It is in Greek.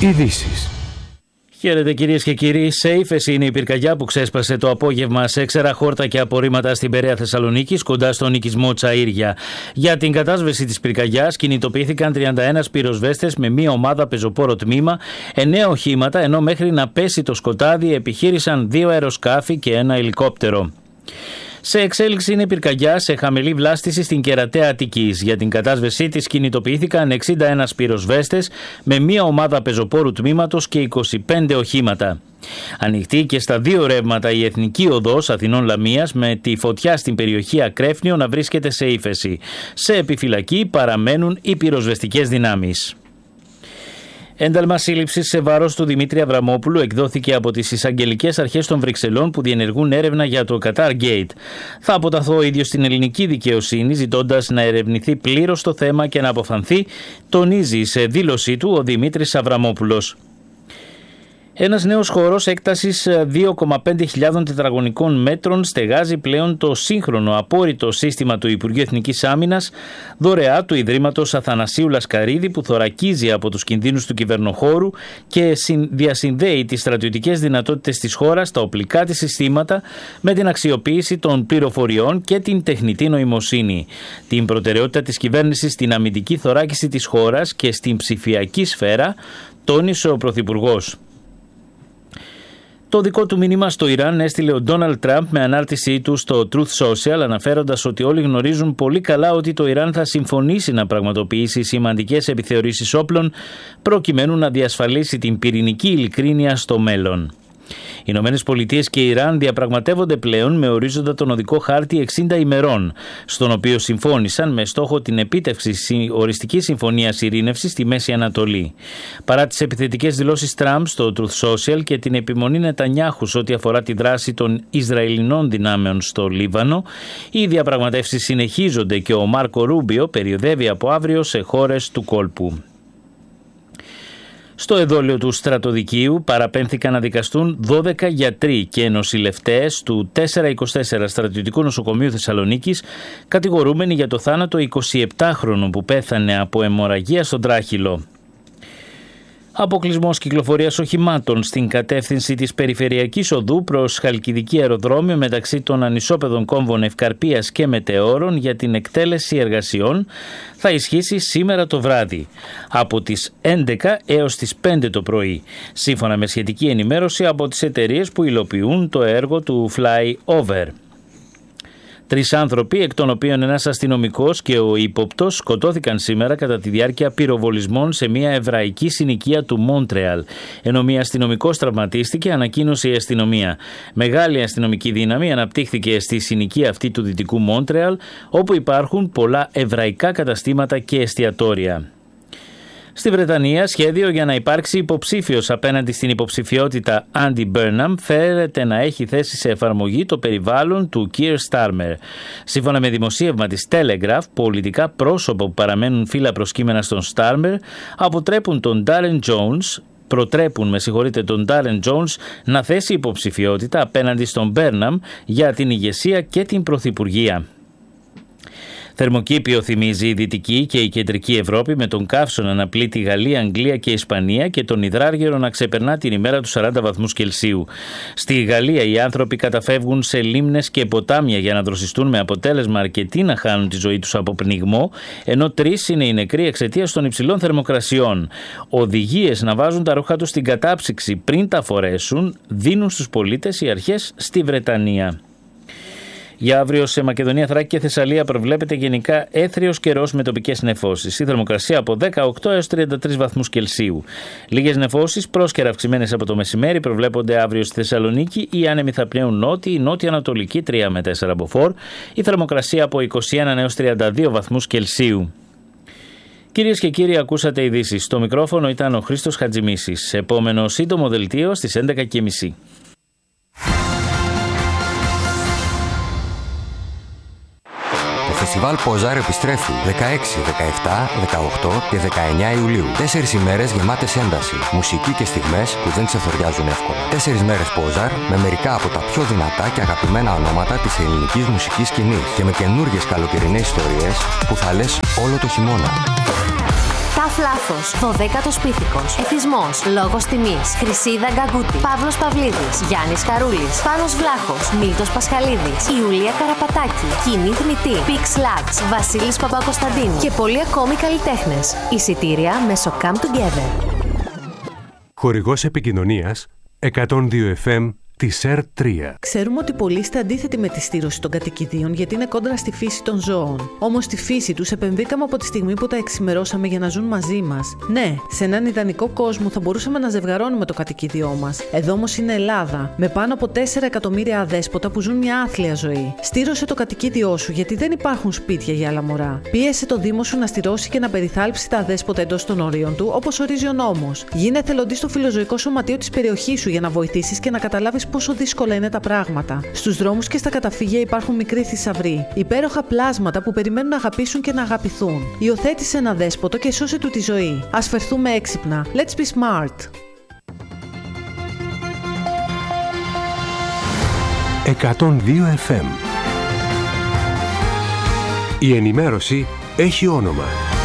Ειδήσεις. Χαίρετε κυρίες και κύριοι. Σε ύφεση είναι η πυρκαγιά που ξέσπασε το απόγευμα σε ξερά χόρτα και απορρίμματα στην Περαία Θεσσαλονίκης, κοντά στον οικισμό Τσαΐρια. Για την κατάσβεση της πυρκαγιάς κινητοποιήθηκαν 31 πυροσβέστες με μία ομάδα πεζοπόρο τμήμα, 9 οχήματα, ενώ μέχρι να πέσει το σκοτάδι επιχείρησαν 2 αεροσκάφη και 1 ελικόπτερο. Σε εξέλιξη είναι η πυρκαγιά σε χαμηλή βλάστηση στην Κερατέα Αττικής. Για την κατάσβεσή της κινητοποιήθηκαν 61 πυροσβέστες με μία ομάδα πεζοπόρου τμήματος και 25 οχήματα. Ανοιχτή και στα 2 ρεύματα η Εθνική Οδός Αθηνών Λαμίας, με τη φωτιά στην περιοχή Ακρέφνιο να βρίσκεται σε ύφεση. Σε επιφυλακή παραμένουν οι πυροσβεστικές δυνάμεις. Ένταλμα σύλληψης σε βάρος του Δημήτρη Αβραμόπουλου εκδόθηκε από τις εισαγγελικές αρχές των Βρυξελών που διενεργούν έρευνα για το Qatar Gate. Θα αποταθώ ο ίδιος στην ελληνική δικαιοσύνη, ζητώντας να ερευνηθεί πλήρως το θέμα και να αποφανθεί, τονίζει σε δήλωσή του ο Δημήτρης Αβραμόπουλος. Ένας νέος χώρος έκτασης 2.500 τετραγωνικών μέτρων στεγάζει πλέον το σύγχρονο απόρριτο σύστημα του Υπουργείου Εθνικής Άμυνας, δωρεά του Ιδρύματος Αθανασίου Λασκαρίδη, που θωρακίζει από τους κινδύνους του κυβερνοχώρου και διασυνδέει τις στρατιωτικές δυνατότητες της χώρας, τα οπλικά της συστήματα, με την αξιοποίηση των πληροφοριών και την τεχνητή νοημοσύνη. Την προτεραιότητα της κυβέρνησης στην αμυντική θωράκιση της χώρας και στην ψηφιακή σφαίρα, τόνισε ο Πρωθυπουργός. Το δικό του μήνυμα στο Ιράν έστειλε ο Ντόναλντ Τραμπ με ανάρτησή του στο Truth Social, αναφέροντας ότι όλοι γνωρίζουν πολύ καλά ότι το Ιράν θα συμφωνήσει να πραγματοποιήσει σημαντικές επιθεωρήσεις όπλων προκειμένου να διασφαλίσει την πυρηνική ειλικρίνεια στο μέλλον. Οι Ηνωμένες Πολιτείες και η Ιράν διαπραγματεύονται πλέον με ορίζοντα τον οδικό χάρτη 60 ημερών, στον οποίο συμφώνησαν με στόχο την επίτευξη οριστικής συμφωνίας ειρήνευσης στη Μέση Ανατολή. Παρά τις επιθετικές δηλώσεις Τραμπ στο Truth Social και την επιμονή Νετανιάχου σε ό,τι αφορά τη δράση των Ισραηλινών δυνάμεων στο Λίβανο, οι διαπραγματεύσεις συνεχίζονται και ο Μάρκο Ρούμπιο περιοδεύει από αύριο σε χώρες του κόλπου. Στο εδόλιο του στρατοδικείου παραπέμφθηκαν να δικαστούν 12 γιατροί και νοσηλευτές του 424 Στρατιωτικού Νοσοκομείου Θεσσαλονίκης, κατηγορούμενοι για το θάνατο 27χρονου που πέθανε από αιμορραγία στον τράχυλο. Αποκλεισμός κυκλοφορίας οχημάτων στην κατεύθυνση της περιφερειακής οδού προς Χαλκιδική αεροδρόμιο μεταξύ των ανισόπεδων κόμβων Ευκαρπίας και Μετεώρων για την εκτέλεση εργασιών θα ισχύσει σήμερα το βράδυ, από τις 11 έως τις 5 το πρωί, σύμφωνα με σχετική ενημέρωση από τις εταιρείες που υλοποιούν το έργο του Flyover. 3 άνθρωποι, εκ των οποίων ένας αστυνομικός και ο ύποπτος, σκοτώθηκαν σήμερα κατά τη διάρκεια πυροβολισμών σε μια εβραϊκή συνοικία του Μόντρεαλ. Ενώ μια αστυνομικός τραυματίστηκε, ανακοίνωσε η αστυνομία. Μεγάλη αστυνομική δύναμη αναπτύχθηκε στη συνοικία αυτή του δυτικού Μόντρεαλ, όπου υπάρχουν πολλά εβραϊκά καταστήματα και εστιατόρια. Στη Βρετανία, σχέδιο για να υπάρξει υποψήφιος απέναντι στην υποψηφιότητα Andy Burnham φέρεται να έχει θέσει σε εφαρμογή το περιβάλλον του Keir Starmer. Σύμφωνα με δημοσίευμα της Telegraph, πολιτικά πρόσωπα που παραμένουν φύλλα προσκύμενα στον Starmer προτρέπουν τον Darren Jones να θέσει υποψηφιότητα απέναντι στον Burnham για την ηγεσία και την πρωθυπουργία. Θερμοκήπιο θυμίζει η Δυτική και η Κεντρική Ευρώπη, με τον καύσωνα να πλήττει Γαλλία, Αγγλία και Ισπανία και τον υδράργυρο να ξεπερνά την ημέρα του 40 βαθμούς Κελσίου. Στη Γαλλία οι άνθρωποι καταφεύγουν σε λίμνες και ποτάμια για να δροσιστούν, με αποτέλεσμα αρκετοί να χάνουν τη ζωή τους από πνιγμό, ενώ 3 είναι οι νεκροί εξαιτίας των υψηλών θερμοκρασιών. Οδηγίες να βάζουν τα ρούχα τους στην κατάψυξη πριν τα φορέσουν δίνουν στους πολίτες οι αρχές στη Βρετανία. Για αύριο σε Μακεδονία, Θράκη και Θεσσαλία προβλέπεται γενικά έθριος καιρός με τοπικές νεφώσεις. Η θερμοκρασία από 18 έως 33 βαθμούς Κελσίου. Λίγες νεφώσεις, πρόσκαιρα αυξημένες από το μεσημέρι, προβλέπονται αύριο στη Θεσσαλονίκη. Οι άνεμοι θα πνέουν νότια-ανατολική 3 με 4 μποφόρ. Η θερμοκρασία από 21 έως 32 βαθμούς Κελσίου. Κυρίες και κύριοι, ακούσατε ειδήσεις. Στο μικρόφωνο ήταν ο Χρήστος Χατζημίσης. Επόμενο σύντομο δελτίο στις 11.30. Το φεστιβάλ Πόζαρ επιστρέφει 16, 17, 18 και 19 Ιουλίου. 4 ημέρες γεμάτες ένταση, μουσική και στιγμές που δεν ξεφοριάζουν εύκολα. 4 μέρες Πόζαρ με μερικά από τα πιο δυνατά και αγαπημένα ονόματα της ελληνικής μουσικής σκηνής και με καινούργιες καλοκαιρινές ιστορίες που θα λες όλο το χειμώνα. Τα Όλαφ Λάφος, 12ος Πίθηκος, Εθισμός, Λόγος Τιμής, Χρυσίδα Γκαγκούτη, Παύλος Παυλίδης, Γιάννης Χαρούλης, Πάνος Βλάχος, Μίλτος Πασχαλίδης, Ιουλία Καραπατάκη, Κοινή Θνητή, Pix Labs, Βασίλης Παπακοσταντίνου και πολλοί ακόμη καλλιτέχνες. Εισιτήρια μέσω Come Together. Χορηγός επικοινωνίας 102 FM της ΕΡΤ3. Ξέρουμε ότι πολλοί είστε αντίθετοι με τη στήρωση των κατοικιδίων γιατί είναι κόντρα στη φύση των ζώων. Όμως στη φύση τους επεμβήκαμε από τη στιγμή που τα εξημερώσαμε για να ζουν μαζί μας. Ναι, σε έναν ιδανικό κόσμο θα μπορούσαμε να ζευγαρώνουμε το κατοικίδιό μας. Εδώ όμως είναι Ελλάδα, με πάνω από 4 εκατομμύρια αδέσποτα που ζουν μια άθλια ζωή. Στήρωσε το κατοικίδιό σου γιατί δεν υπάρχουν σπίτια για άλλα μωρά. Πίεσε το Δήμο σου να στηρώσει και να περιθάλψει τα αδέσποτα εντός των ορίων του, όπως ορίζει ο νόμος. Γίνε εθελοντής στο φιλοζωικό σωματείο της περιοχής σου για να βοηθήσεις και να καταλάβεις πόσο δύσκολα είναι τα πράγματα. Στους δρόμους και στα καταφύγια υπάρχουν μικροί θησαυροί, υπέροχα πλάσματα που περιμένουν να αγαπήσουν και να αγαπηθούν. Υιοθέτησε ένα δέσποτο και σώσε του τη ζωή. Ας φερθούμε έξυπνα. Let's be smart. 102 FM. Η ενημέρωση έχει όνομα.